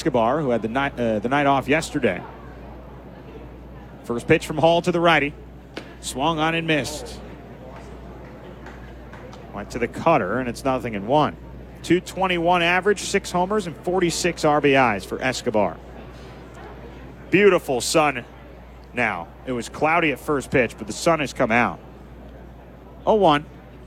Escobar, who had the night off yesterday. First pitch from Hall to the righty. Swung on and missed. Went to the cutter, and it's 0-1. 221 average, 6 homers, and 46 RBIs for Escobar. Beautiful sun now. It was cloudy at first pitch, but the sun has come out. 0-1.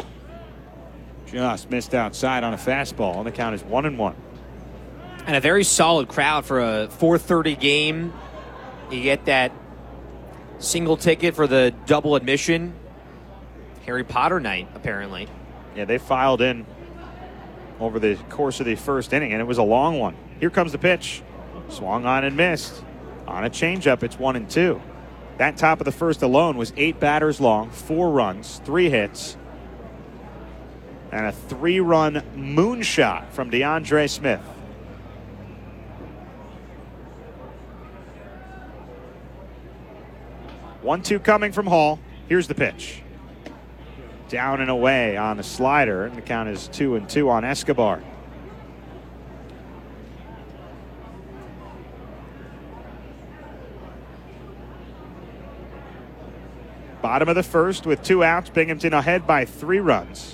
Just missed outside on a fastball, and the count is 1-1. And a very solid crowd for a 4:30 game. You get that single ticket for the double admission. Harry Potter night, apparently. Yeah, they filed in over the course of the first inning, and it was a long one. Here comes the pitch. Swung on and missed. On a changeup, it's 1-2. That top of the first alone was 8 batters long, 4 runs, 3 hits, and a 3-run moonshot from DeAndre Smith. One-two coming from Hall. Here's the pitch. Down and away on the slider, and the count is 2-2 on Escobar. Bottom of the first with 2 outs. Binghamton ahead by 3 runs.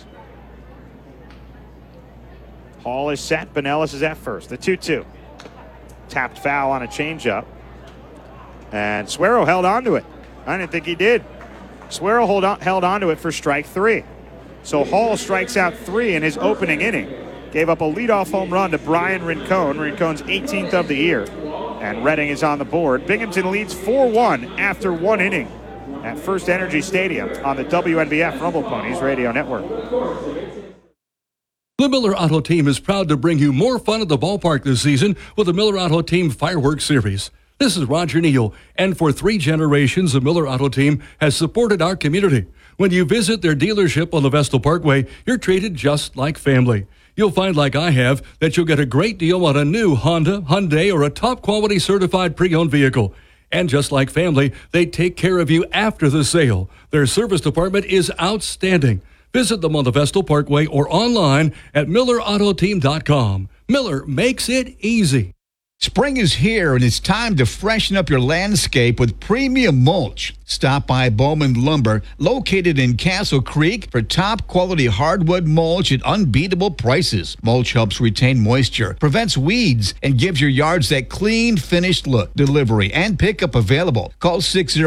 Hall is set. Benelis is at first. The 2-2. Tapped foul on a changeup. And Suero held on to it. I didn't think he did. Suero held on to it for strike 3. So Hall strikes out 3 in his opening inning. Gave up a leadoff home run to Brian Rincon. Rincon's 18th of the year. And Reading is on the board. Binghamton leads 4-1 after 1 inning at First Energy Stadium on the WNBF Rumble Ponies Radio Network. The Miller Auto Team is proud to bring you more fun at the ballpark this season with the Miller Auto Team Fireworks Series. This is Roger Neal, and for 3 generations, the Miller Auto Team has supported our community. When you visit their dealership on the Vestal Parkway, you're treated just like family. You'll find, like I have, that you'll get a great deal on a new Honda, Hyundai, or a top-quality certified pre-owned vehicle. And just like family, they take care of you after the sale. Their service department is outstanding. Visit them on the Vestal Parkway or online at millerautoteam.com. Miller makes it easy. Spring is here, and it's time to freshen up your landscape with premium mulch. Stop by Bowman Lumber, located in Castle Creek, for top-quality hardwood mulch at unbeatable prices. Mulch helps retain moisture, prevents weeds, and gives your yards that clean, finished look. Delivery and pickup available. Call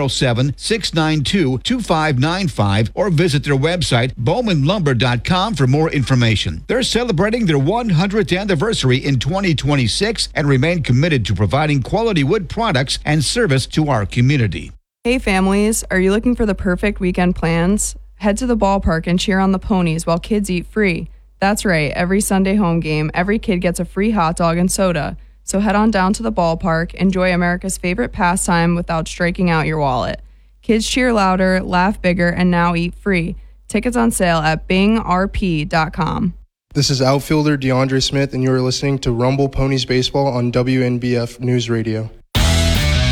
607-692-2595 or visit their website, bowmanlumber.com, for more information. They're celebrating their 100th anniversary in 2026 and remain committed to providing quality wood products and service to our community. Hey families, are you looking for the perfect weekend plans? Head to the ballpark and cheer on the ponies while kids eat free. That's right, every Sunday home game, every kid gets a free hot dog and soda. So head on down to the ballpark, enjoy America's favorite pastime without striking out your wallet. Kids cheer louder, laugh bigger, and now eat free. Tickets on sale at bingrp.com. This is outfielder DeAndre Smith, and you are listening to Rumble Ponies Baseball on WNBF News Radio.